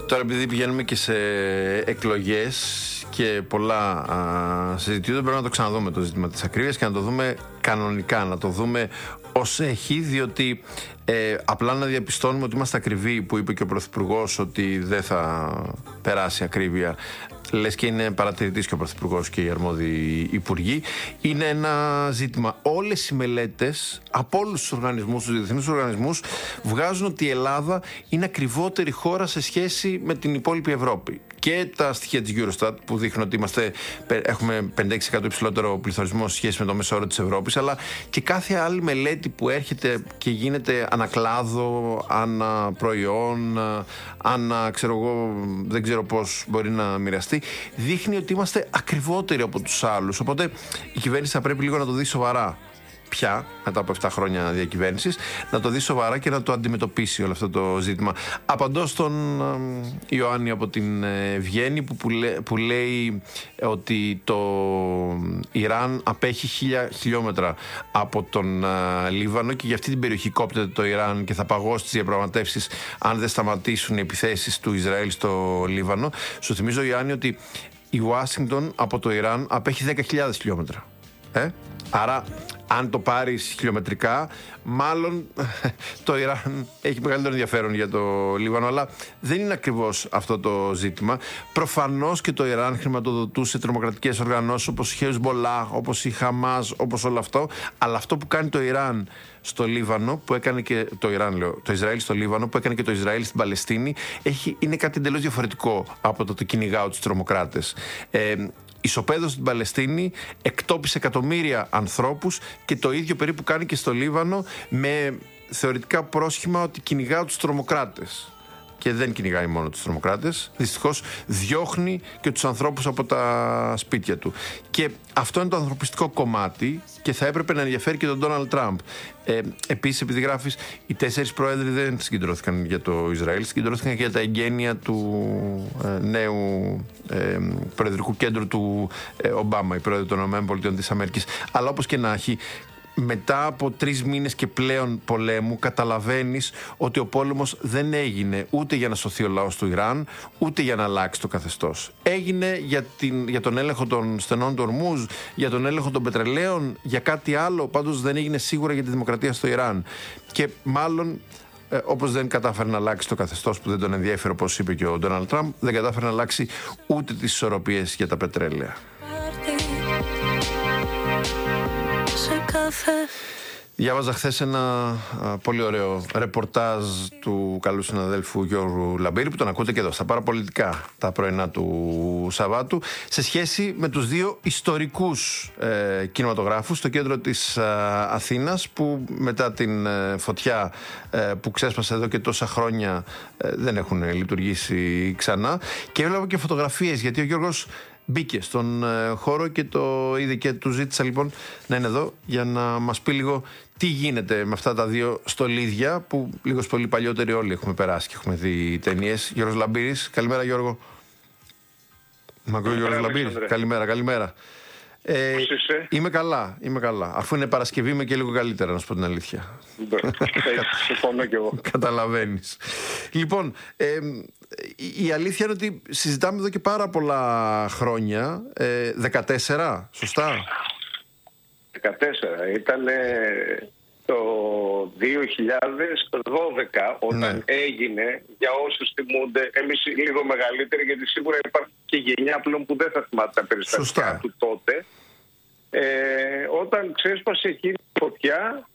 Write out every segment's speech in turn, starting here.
Τώρα, επειδή πηγαίνουμε και σε εκλογές και πολλά συζητιούνται, πρέπει να το ξαναδούμε το ζήτημα της ακρίβειας και να το δούμε κανονικά, να το δούμε ως έχει, διότι απλά να διαπιστώνουμε ότι είμαστε ακριβοί, που είπε και ο Πρωθυπουργός ότι δεν θα περάσει ακρίβεια, λες και είναι παρατηρητής και ο Πρωθυπουργός και οι αρμόδιοι υπουργοί, είναι ένα ζήτημα. Όλες οι μελέτες από όλους τους οργανισμούς, τους διεθνείς οργανισμούς, βγάζουν ότι η Ελλάδα είναι ακριβότερη χώρα σε σχέση με την υπόλοιπη Ευρώπη. Και τα στοιχεία της Eurostat που δείχνουν ότι έχουμε 56% υψηλότερο πληθωρισμό σε σχέση με το μέσο όρο της Ευρώπης, αλλά και κάθε άλλη μελέτη που έρχεται και γίνεται ανακλάδο, ανά προϊόν, ανά δεν ξέρω πώς μπορεί να μοιραστεί, δείχνει ότι είμαστε ακριβότεροι από τους άλλους. Οπότε η κυβέρνηση θα πρέπει λίγο να το δει σοβαρά πια, μετά από 7 χρόνια διακυβέρνησης, να το δει σοβαρά και να το αντιμετωπίσει όλο αυτό το ζήτημα. Απαντώ στον Ιωάννη από την Βιέννη που λέει ότι το Ιράν απέχει 1000 χιλιόμετρα από τον Λίβανο και για αυτή την περιοχή κόπτεται το Ιράν και θα παγώσει τις διαπραγματεύσεις αν δεν σταματήσουν οι επιθέσεις του Ισραήλ στο Λίβανο. Σου θυμίζω, Ιωάννη, ότι η Ουάσιγκτον από το Ιράν απέχει 10.000 χιλιόμετρα. Άρα, αν το πάρεις χιλιομετρικά, μάλλον το Ιράν έχει μεγαλύτερο ενδιαφέρον για το Λίβανο, αλλά δεν είναι ακριβώς αυτό το ζήτημα. Προφανώς και το Ιράν χρηματοδοτούσε τρομοκρατικές οργανώσεις όπως η Χεζμπολάχ, όπως η Χαμάς, όπως όλο αυτό, αλλά αυτό που κάνει το Ιράν στο Λίβανο, που έκανε και το Ισραήλ στο Λίβανο, που έκανε και το Ισραήλ στην Παλαιστίνη, είναι κάτι εντελώς διαφορετικό από το κυνηγάω τους τρομοκράτες. Ισοπαίδωσε στην Παλαιστίνη, εκτόπισε εκατομμύρια ανθρώπους και το ίδιο περίπου κάνει και στο Λίβανο, με θεωρητικά πρόσχημα ότι κυνηγά τους τρομοκράτες. Και δεν κυνηγάει μόνο τους τρομοκράτες, δυστυχώς διώχνει και τους ανθρώπους από τα σπίτια του. Και αυτό είναι το ανθρωπιστικό κομμάτι και θα έπρεπε να ενδιαφέρει και τον Ντόναλντ Τραμπ. Επίσης, επειδή γράφεις, οι 4 πρόεδροι δεν συγκεντρώθηκαν για το Ισραήλ, συγκεντρώθηκαν για τα εγγένεια του νέου προεδρικού κέντρου του Ομπάμα, η πρόεδρο των ΗΠΑ. Αλλά όπως και να έχει, μετά από 3 μήνες και πλέον πολέμου, καταλαβαίνεις ότι ο πόλεμος δεν έγινε ούτε για να σωθεί ο λαός του Ιράν, ούτε για να αλλάξει το καθεστώς. Έγινε για τον έλεγχο των στενών του Ορμούζ, για τον έλεγχο των πετρελαίων, για κάτι άλλο. Πάντως δεν έγινε σίγουρα για τη δημοκρατία στο Ιράν. Και μάλλον, όπως δεν κατάφερε να αλλάξει το καθεστώς που δεν τον ενδιέφερε, όπως είπε και ο Ντόναλντ Τραμπ, δεν κατάφερε να αλλάξει ούτε τις ισορροπίες για τα πετρέλαια. Διάβαζα χθες ένα πολύ ωραίο ρεπορτάζ του καλού συναδέλφου Γιώργου Λαμπύρη, που τον ακούτε και εδώ στα παραπολιτικά τα πρωινά του Σαββάτου, σε σχέση με τους 2 ιστορικούς κινηματογράφους στο κέντρο της Αθήνας, που μετά την φωτιά που ξέσπασε εδώ και τόσα χρόνια δεν έχουν λειτουργήσει ξανά. Και έβλεπα και φωτογραφίες, γιατί ο Γιώργος μπήκε στον χώρο και το είδε και του ζήτησα λοιπόν να είναι εδώ για να μας πει λίγο τι γίνεται με αυτά τα 2 στολίδια που λίγος πολύ παλιότεροι όλοι έχουμε περάσει και έχουμε δει ταινίες. Γιώργος Λαμπύρης, καλημέρα Γιώργο. Μακρύ Γιώργος Λαμπύρης, καλημέρα. Είμαι καλά. Αφού είναι Παρασκευή είμαι και λίγο καλύτερα, να σου πω την αλήθεια. Συμφωνώ κι εγώ. Καταλαβαίνεις. Λοιπόν, η αλήθεια είναι ότι συζητάμε εδώ και πάρα πολλά χρόνια. 14, σωστά? 14. Ήταν το 2012 όταν έγινε, για όσους θυμούνται, εμείς λίγο μεγαλύτεροι, γιατί σίγουρα υπάρχει και γενιά πλέον που δεν θα θυμάται τα περιστατικά του τότε, όταν ξέσπασε εκείνη η φωτιά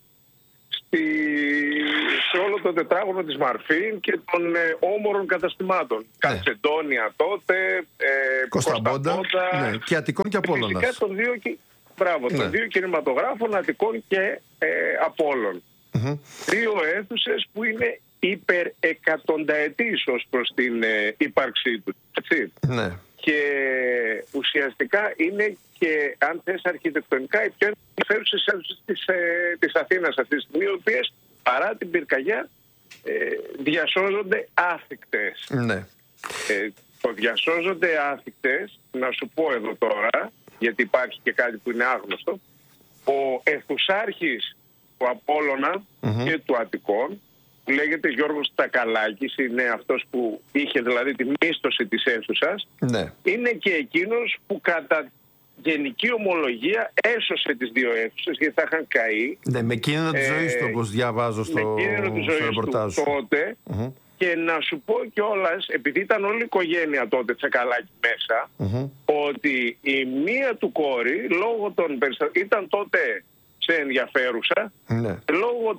σε όλο το τετράγωνο της Μαρφίν και των όμορων καταστημάτων. Κατσεντόνια τότε, Κωνσταντόνα, και Αττικών και Απόλλωνας. Φυσικά των 2 κινηματογράφων, Αττικών και Απόλλων. 2 αίθουσες που είναι υπερεκατονταετής ως προς την ύπαρξή του. Ναι. Και ουσιαστικά είναι και, αν θες, αρχιτεκτονικά οι πιο ενδιαφέρουσες της Αθήνας αυτή τη στιγμή, οι οποίες παρά την πυρκαγιά διασώζονται άθικτες. Ναι. Το διασώζονται άθικτες, να σου πω εδώ τώρα, γιατί υπάρχει και κάτι που είναι άγνωστο. Ο αιθουσάρχης του Απόλλωνα και του Αττικών που λέγεται Γιώργος Τακαλάκης, είναι αυτός που είχε δηλαδή τη μίσθωση της αίθουσας, ναι. είναι και εκείνος που κατά γενική ομολογία έσωσε τις δύο αίθουσες, γιατί θα είχαν καεί. Ναι, με κίνδυνο της ζωής του, όπως διαβάζω στο ρεπορτάζ του τότε. Και να σου πω κιόλας, επειδή ήταν όλη η οικογένεια τότε Τσακαλάκη μέσα, ότι η μία του κόρη, λόγω των περιστατικών, ήταν τότε σε ενδιαφέρουσα, λόγω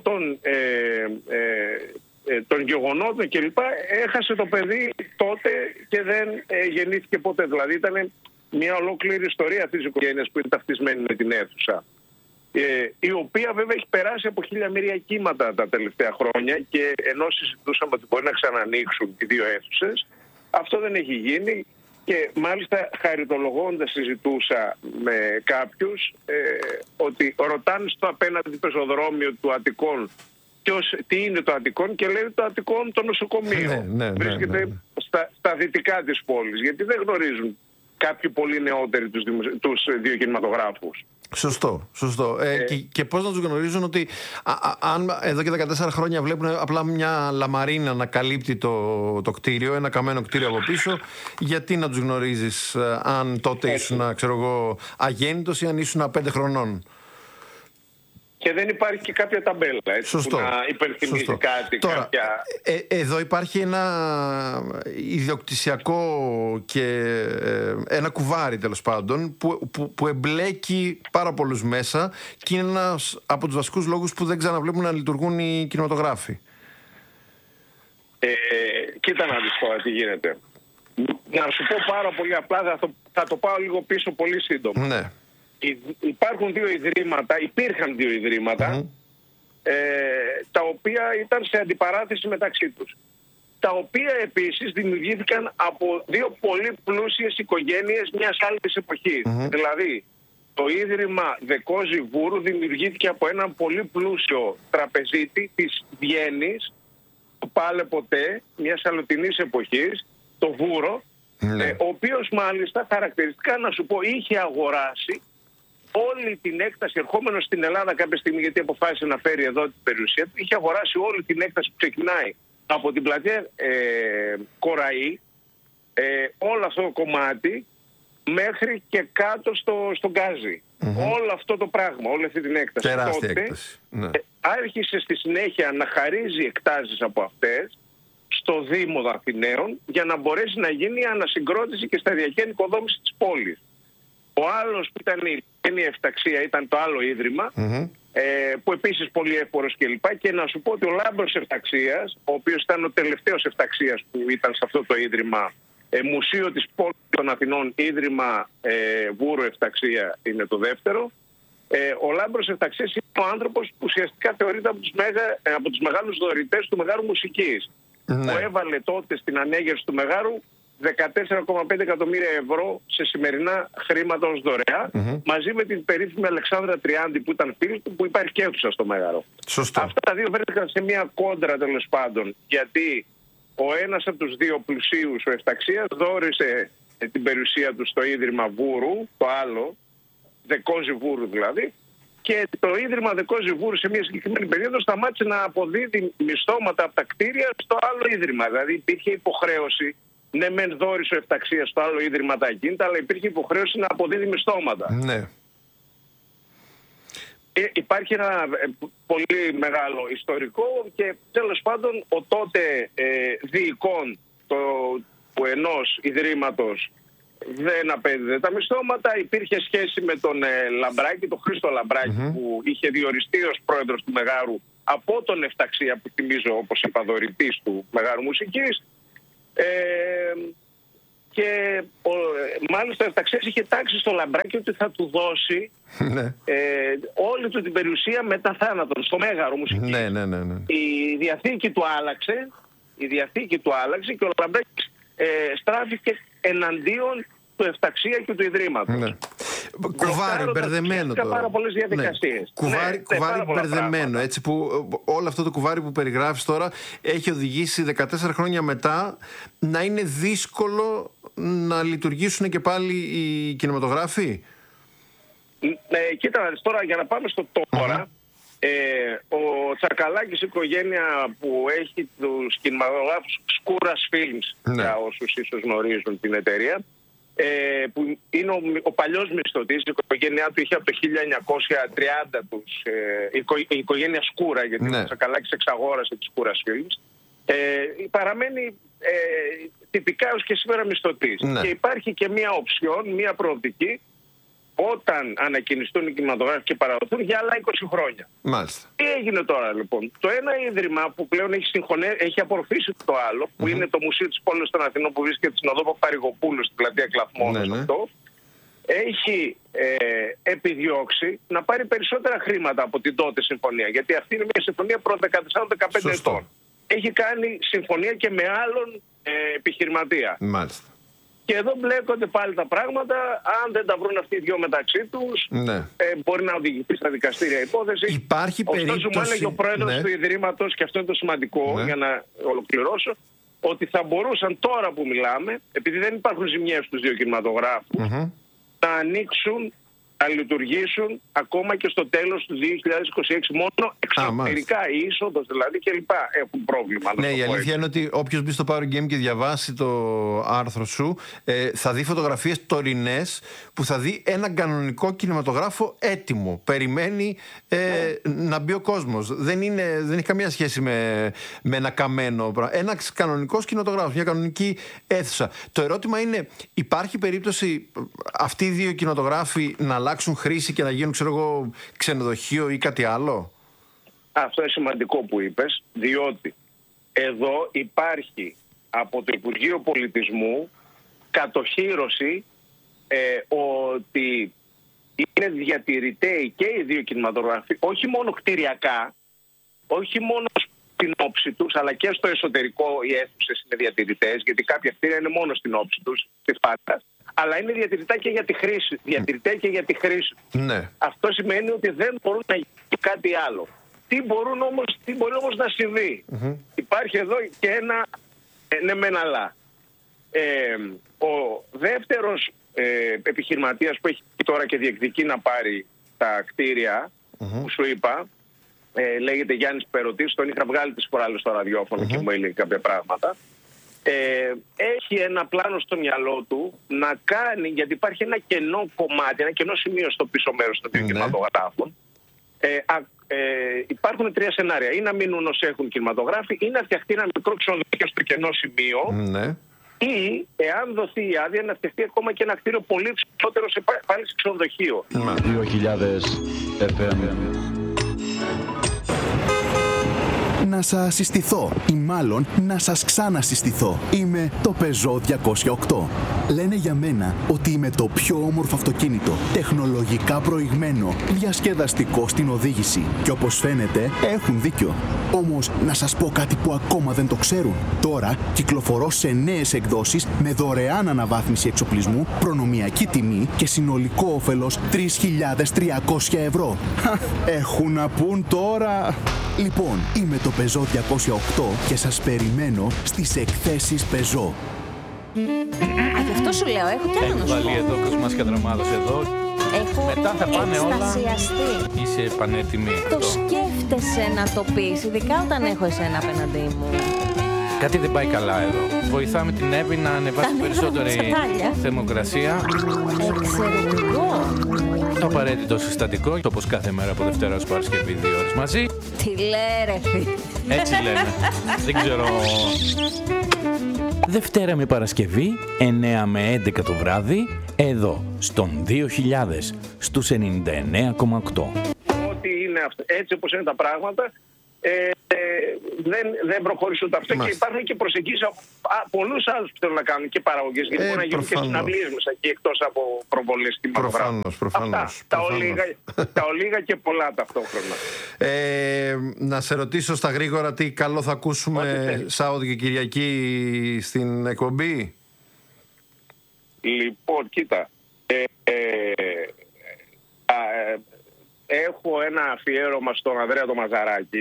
των γεγονότων κλπ. Έχασε το παιδί τότε και δεν γεννήθηκε ποτέ. Δηλαδή ήταν μια ολόκληρη ιστορία αυτής της οικογένειας που είναι ταυτισμένη με την αίθουσα. Η οποία βέβαια έχει περάσει από χιλιαμέρια κύματα τα τελευταία χρόνια, και ενώ συζητούσαμε ότι μπορεί να ξανανοίξουν οι δύο αίθουσες, αυτό δεν έχει γίνει. Και μάλιστα χαριτολογώντας συζητούσα με κάποιους ότι ρωτάνε στο απέναντι πεζοδρόμιο του Αττικών τι είναι το Αττικών, και λέει το Αττικών το νοσοκομείο. Βρίσκεται στα δυτικά της πόλης, γιατί δεν γνωρίζουν κάποιοι πολύ νεότεροι τους δύο κινηματογράφους. Σωστό. Και πώς να τους γνωρίζουν ότι αν εδώ και 14 χρόνια βλέπουν απλά μια λαμαρίνα να καλύπτει το κτίριο, ένα καμένο κτίριο από πίσω, γιατί να τους γνωρίζεις αν τότε ήσουν, ξέρω εγώ, αγέννητος ή αν ήσουν 5 χρονών. Και δεν υπάρχει και κάποια ταμπέλα, έτσι, που να υπενθυμίζει κάτι. Τώρα, εδώ υπάρχει ένα ιδιοκτησιακό και ένα κουβάρι, τέλος πάντων, που εμπλέκει πάρα πολλούς μέσα, και είναι ένας από τους βασικούς λόγους που δεν ξαναβλέπουν να λειτουργούν οι κινηματογράφοι. Κοίτα να δεις τώρα τι γίνεται. Να σου πω πάρα πολύ απλά, θα το πάω λίγο πίσω πολύ σύντομα. Ναι. Υπήρχαν δύο ιδρύματα τα οποία ήταν σε αντιπαράθεση μεταξύ τους, τα οποία επίσης δημιουργήθηκαν από δύο πολύ πλούσιες οικογένειες μιας άλλης εποχής. Δηλαδή το Ίδρυμα Δεκόζη Βούρου δημιουργήθηκε από έναν πολύ πλούσιο τραπεζίτη της Βιέννης, του Πάλε Ποτέ, μιας αλλοτινής εποχής, το Βούρο, ο οποίος μάλιστα χαρακτηριστικά να σου πω είχε αγοράσει όλη την έκταση, ερχόμενο στην Ελλάδα κάποια στιγμή, γιατί αποφάσισε να φέρει εδώ την περιουσία του, είχε αγοράσει όλη την έκταση που ξεκινάει από την πλατεία Κοραή, όλο αυτό το κομμάτι, μέχρι και κάτω στον Γκάζι. Όλο αυτό το πράγμα, όλη αυτή την έκταση. Τεράστια έκταση. Άρχισε στη συνέχεια να χαρίζει εκτάσεις από αυτές στο Δήμο Αθηναίων, για να μπορέσει να γίνει η ανασυγκρότηση και σταδιακή ανοικοδόμηση της πόλης. Ο άλλος που ήταν η Εφταξία ήταν το άλλο ίδρυμα, που επίσης πολύ εύπορος κλπ. Και να σου πω ότι ο Λάμπρος Εφταξίας, ο οποίος ήταν ο τελευταίος Εφταξίας που ήταν σε αυτό το ίδρυμα, Μουσείο της Πόλης των Αθηνών, Ίδρυμα Βούρο Εφταξία είναι το δεύτερο. Ο Λάμπρος Εφταξίας είναι ο άνθρωπος που ουσιαστικά θεωρείται από τους μεγάλους δωρητές του Μεγάρου Μουσικής, που έβαλε τότε στην ανέγερση του Μεγάρου 14,5 εκατομμύρια ευρώ σε σημερινά χρήματα ως δωρεά, μαζί με την περίφημη Αλεξάνδρα Τριάντη που ήταν φίλη του, που υπάρχει και αίθουσα στο Μέγαρο. Σωστό. Αυτά τα δύο βρέθηκαν σε μια κόντρα, τέλος πάντων, γιατί ο ένας από τους δύο πλουσίους, ο Εφταξίας, δώρισε την περιουσία του στο Ίδρυμα Βούρου, το άλλο, Δεκόζη Βούρου δηλαδή, και το Ίδρυμα Δεκόζη Βούρου σε μια συγκεκριμένη περίοδο σταμάτησε να αποδίδει μισθώματα από τα κτίρια στο άλλο ίδρυμα. Δηλαδή υπήρχε υποχρέωση. Ναι, μεν δώρισε ο Εφταξίας στο άλλο ίδρυμα τα ακίνητα, αλλά υπήρχε υποχρέωση να αποδίδει μισθώματα. Ναι. Υπάρχει ένα πολύ μεγάλο ιστορικό, και τέλος πάντων ο τότε διοικόν του ενός ιδρύματος δεν απέδιδε τα μισθώματα. Υπήρχε σχέση με τον Λαμπράκη, τον Χρήστο Λαμπράκη, που είχε διοριστεί ως πρόεδρος του Μεγάρου από τον Εφταξία, που θυμίζω, όπως είπα, δωρητής του Μεγάρου Μουσικής. Και μάλιστα ο Εφταξίας είχε τάξει στο Λαμπράκη ότι θα του δώσει όλη του την περιουσία μετά θάνατον στο Μέγαρο Μουσικής. Η διαθήκη του άλλαξε και ο Λαμπράκης στράφηκε εναντίον του Εφταξία και του Ιδρύματος. Κουβάρι μπερδεμένο τώρα. Πάρα πολλές διαδικασίες. Κουβάρι μπερδεμένο. Έτσι που όλο αυτό το κουβάρι που περιγράφεις τώρα έχει οδηγήσει 14 χρόνια μετά να είναι δύσκολο να λειτουργήσουν και πάλι οι κινηματογράφοι. Κοίτα, τώρα για να πάμε στο τώρα, Ο Τσακαλάκης, η οικογένεια που έχει τους κινηματογράφους Σκούρας Films, για όσους ίσως γνωρίζουν την εταιρεία, που είναι ο παλιός μισθωτής, η οικογένειά του είχε από το 1930 η οικογένεια Σκούρα, γιατί ο Τσακαλάκης εξαγόρασε τη Σκούρας Films, παραμένει τυπικά ως και σήμερα μισθωτής. Και υπάρχει και μία οψιόν, μία προοπτική, όταν ανακοινιστούν οι κινηματογράφοι και παραδοθούν, για άλλα 20 χρόνια. Μάλιστα. Τι έγινε τώρα λοιπόν? Το ένα ίδρυμα που πλέον έχει απορροφήσει το άλλο, που είναι το Μουσείο της Πόλης των Αθηνών, που βρίσκεται στην οδό Παπαρηγοπούλου, στην πλατεία Κλαθμόνος, αυτό, έχει επιδιώξει να πάρει περισσότερα χρήματα από την τότε συμφωνία. Γιατί αυτή είναι μια συμφωνία προ 14-15 ετών. Έχει κάνει συμφωνία και με άλλον επιχειρηματία. Μάλιστα. Και εδώ μπλέκονται πάλι τα πράγματα. Αν δεν τα βρουν αυτοί οι δυο μεταξύ τους, μπορεί να οδηγηθεί στα δικαστήρια υπόθεση. Υπάρχει περίπτωση. Ωστόσο, μου έλεγε ο πρόεδρος του Ιδρύματος, και αυτό είναι το σημαντικό, για να ολοκληρώσω, ότι θα μπορούσαν τώρα που μιλάμε, επειδή δεν υπάρχουν ζημιές στους δύο κινηματογράφους, να ανοίξουν, να λειτουργήσουν ακόμα και στο τέλος του 2026, μόνο εξωτερικά, η είσοδος δηλαδή και λοιπά έχουν πρόβλημα. Ναι, η αλήθεια είναι ότι όποιος μπει στο Power Game και διαβάσει το άρθρο σου, θα δει φωτογραφίες τωρινές που θα δει έναν κανονικό κινηματογράφο έτοιμο. Περιμένει να μπει ο κόσμος. Δεν έχει καμία σχέση με ένα καμένο πράγμα. Ένας κανονικός κινηματογράφος, μια κανονική αίθουσα. Το ερώτημα είναι, υπάρχει περίπτωση αυτοί οι δύο κινηματογράφοι να αλλάξουν χρήση και να γίνουν, ξέρω εγώ, ξενοδοχείο ή κάτι άλλο? Αυτό είναι σημαντικό που είπες, διότι εδώ υπάρχει από το Υπουργείο Πολιτισμού κατοχύρωση ότι είναι διατηρητέοι και οι δύο κινηματογράφοι, όχι μόνο κτηριακά, όχι μόνο στην όψη τους, αλλά και στο εσωτερικό οι αίθουσες είναι διατηρητές, γιατί κάποια κτίρια είναι μόνο στην όψη τους, στη φάτα, αλλά είναι διατηρητά και για τη χρήση. Διατηρητέ και για τη χρήση. Ναι. Αυτό σημαίνει ότι δεν μπορούν να γίνει κάτι άλλο. Τι μπορεί όμως να συμβεί? Υπάρχει εδώ και ένα ναι μεν αλλά. Ο δεύτερος επιχειρηματίας που έχει τώρα και διεκδικεί να πάρει τα κτίρια που σου είπα, λέγεται Γιάννης Περωτής, τον είχα βγάλει τις φοράλες στο ραδιόφωνο και μου έλεγε κάποια πράγματα. Έχει ένα πλάνο στο μυαλό του να κάνει, γιατί υπάρχει ένα κενό κομμάτι, ένα κενό σημείο στο πίσω μέρος των δύο κινηματογράφων. Υπάρχουν τρία σενάρια: ή να μείνουν όσοι έχουν κινηματογράφοι, ή να φτιαχτεί ένα μικρό ξενοδοχείο στο κενό σημείο, ή εάν δοθεί η άδεια να φτιαχτεί ακόμα και ένα κτίριο πολύ ψηλότερο πάλι σε ξενοδοχείο. 2000 FM. Να σας συστηθώ ή μάλλον να σας ξανασυστηθώ. Είμαι το Peugeot 208. Λένε για μένα ότι είμαι το πιο όμορφο αυτοκίνητο, τεχνολογικά προηγμένο, διασκεδαστικό στην οδήγηση. Και όπως φαίνεται έχουν δίκιο. Όμως να σας πω κάτι που ακόμα δεν το ξέρουν. Τώρα κυκλοφορώ σε νέες εκδόσεις με δωρεάν αναβάθμιση εξοπλισμού, προνομιακή τιμή και συνολικό όφελος 3.300 ευρώ. Έχουν να πούν τώρα. Λοιπόν, είμαι το Peugeot 208 και σας περιμένω στις εκθέσεις Peugeot. Γι' αυτό σου λέω, έχω κι άλλο να σου πω. Έχει βάλει εδώ Κοσμάς και Δραμάδος εδώ. Έχω μετά θα πάνε όλα. Είσαι πανέτοιμη. Το σκέφτεσαι να το πεις, ειδικά όταν έχω εσένα απέναντί μου. Κάτι δεν πάει καλά εδώ. Βοηθάμε την Εύη να ανεβάσει περισσότερη θερμοκρασία. Εξαιρετικό. Το απαραίτητο συστατικό, όπως κάθε μέρα από Δευτέρα ως Παρασκευή 2 ώρες μαζί. Τι λέει ρε φίλε. Έτσι λένε. Δεν ξέρω. Δευτέρα με Παρασκευή, 9 με 11 το βράδυ, εδώ, στον 2000, στους 99,8. Ό,τι είναι αυτό, έτσι όπως είναι τα πράγματα, δεν προχωρήσουν αυτό. Και υπάρχουν και προσεγγίσεις από πολλούς άλλους που θέλουν να κάνουν και παραγωγές, γιατί μπορεί να γίνουν και συναυλίες μέσα εκεί εκτός από προβολές κινηματογράφων. Προφανώς. Τα ολίγα και πολλά ταυτόχρονα. Να σε ρωτήσω στα γρήγορα τι καλό θα ακούσουμε Σάββατο και Κυριακή στην εκπομπή. Λοιπόν, κοίτα. Έχω ένα αφιέρωμα στον Ανδρέα τον Μαζαράκη,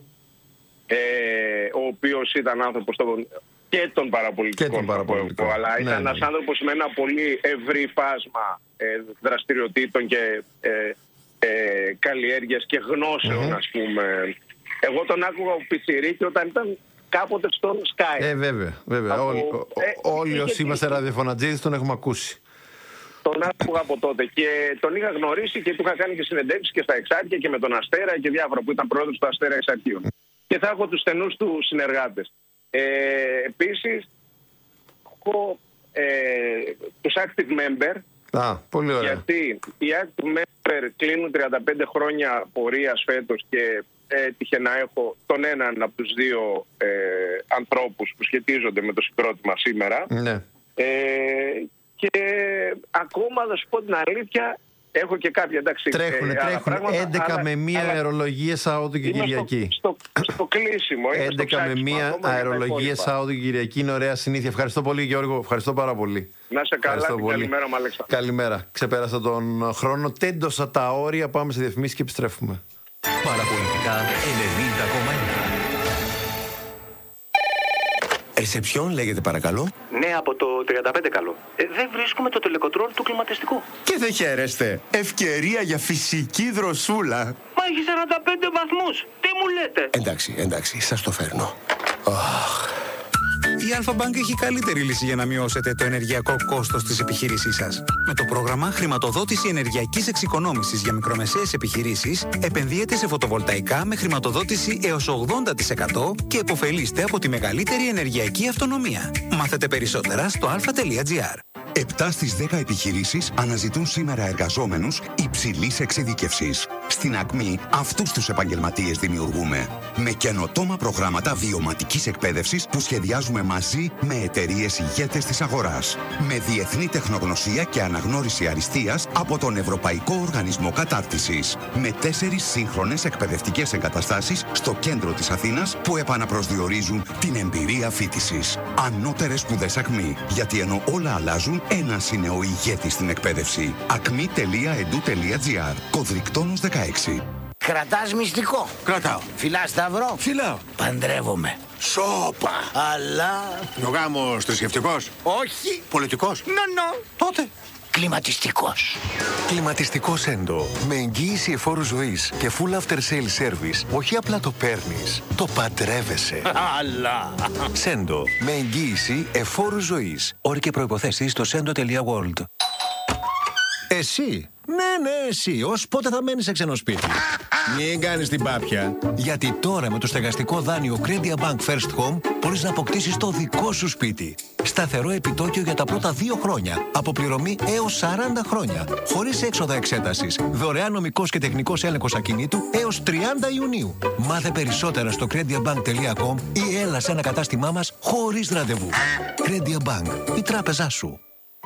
ο οποίος ήταν άνθρωπος και των παραπολιτικών, αλλά ήταν ένας άνθρωπος με ένα πολύ ευρύ φάσμα δραστηριοτήτων και καλλιέργειας και γνώσεων, ας πούμε. Εγώ τον άκουγα ο πιτσιρίκι όταν ήταν κάποτε στον Sky. Βέβαια. Όλοι όσοι είμαστε ραδιοφωνατζίδες τον έχουμε ακούσει. Τον άκουγα από τότε και τον είχα γνωρίσει και του είχα κάνει και συνεντεύξεις και στα Εξάρχεια και με τον Αστέρα και διάφορα, που ήταν πρόεδρος του Αστέρα Εξαρχείων. Και θα έχω τους στενούς του συνεργάτες. Επίσης, έχω τους active member. Πολύ ωραία. Γιατί οι active member κλείνουν 35 χρόνια πορείας φέτος και έτυχε να έχω τον έναν από τους δύο ανθρώπους που σχετίζονται με το συγκρότημα σήμερα. Ναι. Και ακόμα, θα σου πω την αλήθεια, έχω και κάποια, εντάξει, τρέχουν 11 με 1 αερολογίες Σάββατο και Κυριακή. Στο κλείσιμο. 11 με 1 αερολογίες Σάββατο και Κυριακή είναι ωραία συνήθεια. Ευχαριστώ πολύ, Γιώργο. Ευχαριστώ πάρα πολύ. Να σε καλά και καλημέρα μου, Αλέξανδρο. Καλημέρα. Ξεπέρασα τον χρόνο. Τέντωσα τα όρια. Πάμε σε διαφημίσεις και επιστρέφουμε. Παραπολιτικά 90,1. Σε ποιον λέγεται παρακαλώ? Ναι, από το 35 καλό. Δεν βρίσκουμε το τελεκοτρόλ του κλιματιστικού. Και δεν χαίρεστε. Ευκαιρία για φυσική δροσούλα. Μα έχει 45 βαθμούς. Τι μου λέτε? Εντάξει, σας το φέρνω. Η Αλφα-Bank έχει καλύτερη λύση για να μειώσετε το ενεργειακό κόστος της επιχείρησής σας. Με το πρόγραμμα Χρηματοδότηση Ενεργειακής Εξοικονόμησης για μικρομεσαίες επιχειρήσεις, επενδύετε σε φωτοβολταϊκά με χρηματοδότηση έως 80% και επωφελείστε από τη μεγαλύτερη ενεργειακή αυτονομία. Μάθετε περισσότερα στο alpha.gr. 7 στις 10 επιχειρήσεις αναζητούν σήμερα εργαζόμενους υψηλής εξειδίκευσης. Στην Ακμή αυτούς τους επαγγελματίες δημιουργούμε. Με καινοτόμα προγράμματα βιωματικής εκπαίδευσης που σχεδιάζουμε μαζί με εταιρείες ηγέτες της αγοράς. Με διεθνή τεχνογνωσία και αναγνώριση αριστείας από τον Ευρωπαϊκό Οργανισμό Κατάρτισης. Με 4 σύγχρονες εκπαιδευτικές εγκαταστάσεις στο κέντρο της Αθήνας που επαναπροσδιορίζουν την εμπειρία φοιτησης. Ανώτερες σπουδές Ακμή. Γιατί ενώ όλα αλλάζουν, ένας είναι ο ηγέτης στην εκπαίδευση. acmi.edu.gr. Κωδρικτόνος 16. Κρατάς μυστικό? Κρατάω. Φυλάς σταυρό? Φυλάω. Παντρεύομαι. Σόπα. Αλλά... Ο γάμος θρησκευτικός? Όχι. Πολιτικός? No. Τότε. Κλιματιστικός. Κλιματιστικό Σέντο. Με εγγύηση εφόρου ζωής και full after sale service. Όχι απλά το παίρνεις, το παντρεύεσαι. Αλλά... Σέντο. Με εγγύηση εφόρου ζωής. Όροι και προϋποθέσεις στο sendo.world. Εσύ. Ναι, εσύ. Ως πότε θα μένεις σε ξένο σπίτι? Μην κάνεις την πάπια. Γιατί τώρα με το στεγαστικό δάνειο Credit Bank First Home μπορείς να αποκτήσεις το δικό σου σπίτι. Σταθερό επιτόκιο για τα πρώτα 2 χρόνια. Αποπληρωμή έως 40 χρόνια. Χωρίς έξοδα εξέτασης. Δωρεάν νομικός και τεχνικός έλεγχος ακινήτου έως 30 Ιουνίου. Μάθε περισσότερα στο crediabank.com ή έλα σε ένα κατάστημά μας χωρίς ραντεβού. Credit Bank. Η τράπεζά σου.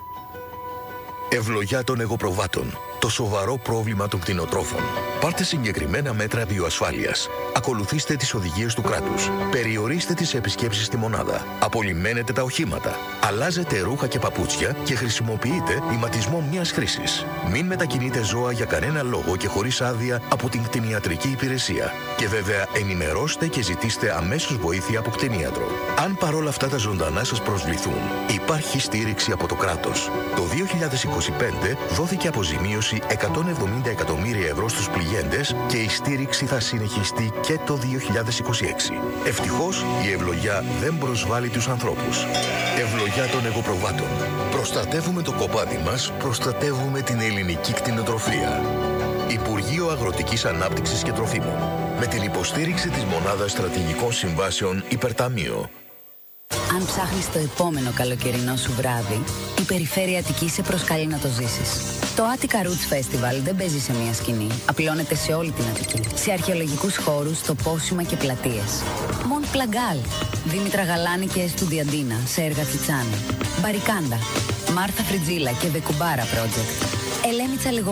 Ευλογιά των εγωπροβάτων. Το σοβαρό πρόβλημα των κτηνοτρόφων. Πάρτε συγκεκριμένα μέτρα βιοασφάλειας. Ακολουθήστε τις οδηγίες του κράτους. Περιορίστε τις επισκέψεις στη μονάδα. Απολυμμένετε τα οχήματα. Αλλάζετε ρούχα και παπούτσια και χρησιμοποιείτε ηματισμό μιας χρήσης. Μην μετακινείτε ζώα για κανένα λόγο και χωρίς άδεια από την κτηνιατρική υπηρεσία. Και βέβαια ενημερώστε και ζητήστε αμέσως βοήθεια από κτηνίατρο. Αν παρόλα αυτά τα ζωντανά σας προσβληθούν, υπάρχει στήριξη από το κράτος. Το 2025 δόθηκε αποζημίωση 170 εκατομμύρια ευρώ στους πληγέντες και η στήριξη θα συνεχιστεί και το 2026. Ευτυχώς η ευλογιά δεν προσβάλλει τους ανθρώπους. Ευλογιά των εγωπροβάτων. Προστατεύουμε το κοπάδι μας, προστατεύουμε την ελληνική κτηνοτροφία. Υπουργείο Αγροτικής Ανάπτυξης και Τροφίμων. Με την υποστήριξη της Μονάδας Στρατηγικών Συμβάσεων Υπερταμείο. Αν ψάχνεις το επόμενο καλοκαιρινό σου βράδυ, η Περιφέρεια Αττικής σε προσκαλεί να το ζήσεις. Το Attica Roots Festival δεν παίζει σε μία σκηνή. Απλώνεται σε όλη την Αττική. Σε αρχαιολογικούς χώρους, τοπόσιμα και πλατείες. Μοντ Πλαγκάλ, Δήμητρα Γαλάνη και Εστουδιαντίνα σε έργα Τσιτσάνη. Μπαρικάντα, Μάρθα Φριτζίλα και The Κουμπάρα Project. Ελένη Τσαλιγοπούλου.